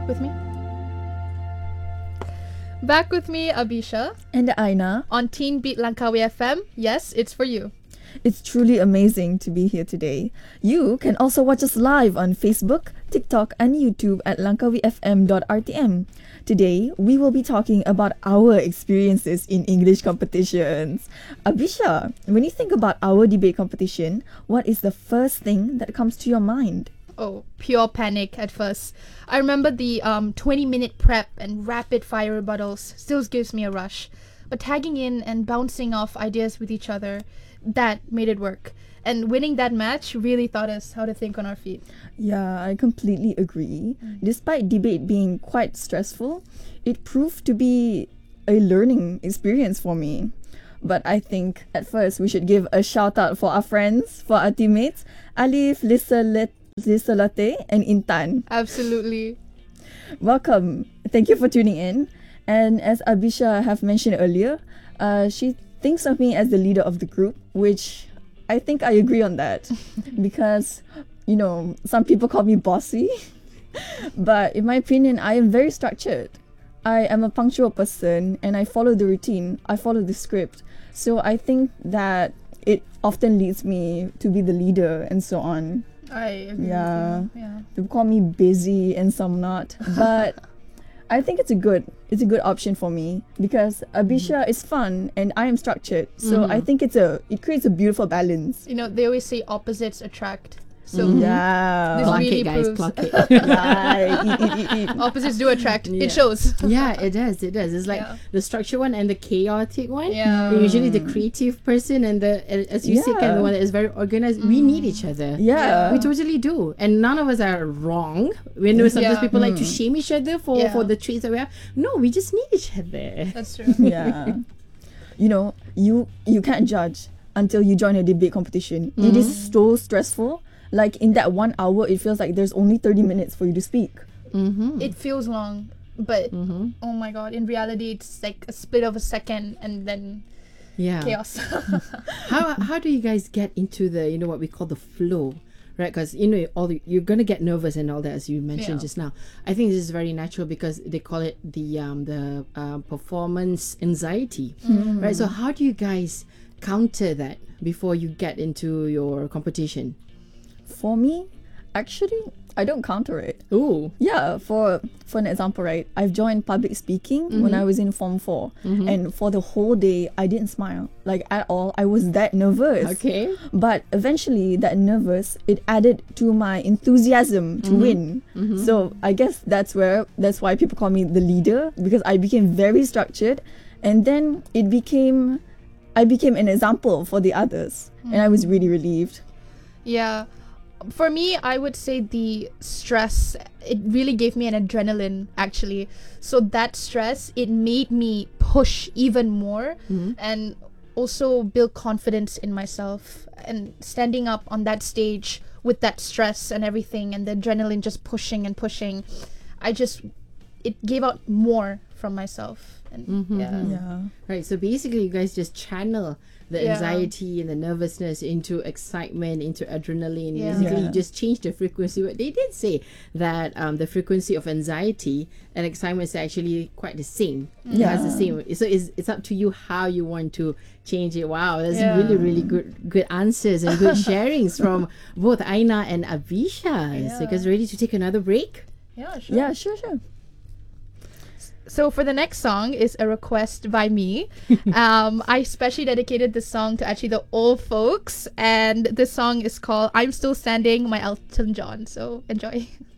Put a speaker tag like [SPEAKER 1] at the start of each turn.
[SPEAKER 1] with me? Back with me, Abisha,
[SPEAKER 2] And Aina.
[SPEAKER 1] on Teen Beat Langkawi FM. Yes, it's for you.
[SPEAKER 2] It's truly amazing to be here today. You can also watch us live on Facebook, TikTok, and YouTube at langkawifm.rtm. Today, we will be talking about our experiences in English competitions. Abisha, when you think about our debate competition, what is the first thing that comes to your mind?
[SPEAKER 1] Oh, pure panic at first. I remember the 20-minute prep and rapid fire rebuttals still gives me a rush. But tagging in and bouncing off ideas with each other, that made it work. And winning that match really taught us how to think on our feet.
[SPEAKER 2] Yeah, I completely agree. Despite debate being quite stressful, it proved to be a learning experience for me. But I think at first we should give a shout out for our friends, for our teammates, Alif, Lisa Latte, and Intan.
[SPEAKER 1] Absolutely.
[SPEAKER 2] Welcome. Thank you for tuning in. And as Abisha have mentioned earlier, she thinks of me as the leader of the group, which I think I agree on that. Because, you know, some people call me bossy. But in my opinion, I am very structured. I am a punctual person and I follow the routine. I follow the script. So I think that it often leads me to be the leader and so on.
[SPEAKER 1] I agree
[SPEAKER 2] Yeah.
[SPEAKER 1] with you. Yeah.
[SPEAKER 2] People call me busy and some not. But I think it's a good option for me because Abisha is fun and I am structured. So I think it creates a beautiful balance.
[SPEAKER 1] You know, they always say opposites attract. So
[SPEAKER 2] Yeah.
[SPEAKER 1] This
[SPEAKER 3] Clock
[SPEAKER 1] really
[SPEAKER 3] it, guys.
[SPEAKER 1] proves-
[SPEAKER 3] Clock it.
[SPEAKER 2] Yeah, eat.
[SPEAKER 1] opposites do attract.
[SPEAKER 3] Yeah.
[SPEAKER 1] It shows.
[SPEAKER 3] Yeah, it does. It does. It's like
[SPEAKER 1] Yeah.
[SPEAKER 3] the structured one and the chaotic one.
[SPEAKER 1] Yeah.
[SPEAKER 3] Usually the creative person and as you said, kind of the one that is very organized. We need each other.
[SPEAKER 2] Yeah.
[SPEAKER 3] We totally do. And none of us are wrong. We know sometimes
[SPEAKER 1] Yeah.
[SPEAKER 3] people like to shame each other for the traits that we have. No, we just need each other.
[SPEAKER 1] That's true.
[SPEAKER 2] Yeah. You know, you can't judge until you join a debate competition. It is so stressful. Like in that 1 hour, it feels like there's only 30 minutes for you to speak.
[SPEAKER 1] It feels long, but oh my god, in reality it's like a split of a second and then
[SPEAKER 3] Yeah.
[SPEAKER 1] chaos.
[SPEAKER 3] How do you guys get into the what we call the flow, right? Because you're gonna get nervous and all that, as you mentioned
[SPEAKER 1] Yeah.
[SPEAKER 3] just now. I think this is very natural because they call it the performance anxiety, right? So how do you guys counter that before you get into your competition?
[SPEAKER 2] For me, actually, I don't counter it.
[SPEAKER 3] Ooh.
[SPEAKER 2] Yeah, for an example, right? I've joined public speaking when I was in Form 4. And for the whole day, I didn't smile. Like at all. I was that nervous.
[SPEAKER 3] Okay.
[SPEAKER 2] But eventually, that nervous, it added to my enthusiasm to win. So I guess that's why people call me the leader, because I became very structured. And then I became an example for the others. And I was really relieved.
[SPEAKER 1] Yeah. For me, I would say the stress, it really gave me an adrenaline, actually. So that stress, it made me push even more and also build confidence in myself. And standing up on that stage with that stress and everything and the adrenaline just pushing and pushing, it gave out more from myself. And
[SPEAKER 2] Yeah.
[SPEAKER 3] Right. So basically, you guys just channel the anxiety and the nervousness into excitement, into adrenaline.
[SPEAKER 1] Yeah.
[SPEAKER 3] Basically,
[SPEAKER 2] Yeah.
[SPEAKER 3] you just change the frequency. But they did say that the frequency of anxiety and excitement is actually quite the same.
[SPEAKER 2] Yeah.
[SPEAKER 3] It's the same. So it's up to you how you want to change it. Wow, that's
[SPEAKER 1] Yeah.
[SPEAKER 3] really, really good answers and good sharings from both Aina and Abisha. So you guys ready to take another break?
[SPEAKER 1] yeah, sure.
[SPEAKER 2] Yeah, sure.
[SPEAKER 1] So for the next song is a request by me. I specially dedicated this song to actually the old folks, and this song is called "I'm Still Standing" by Elton John. So enjoy.